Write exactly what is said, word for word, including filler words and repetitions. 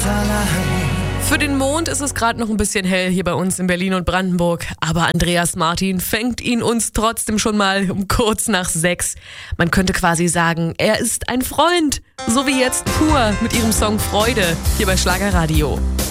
Für den Mond ist es gerade noch ein bisschen hell hier bei uns in Berlin und Brandenburg, aber Andreas Martin fängt ihn uns trotzdem schon mal um kurz nach sechs. Man könnte quasi sagen, er ist ein Freund, so wie jetzt Pur mit ihrem Song Freude hier bei Schlagerradio.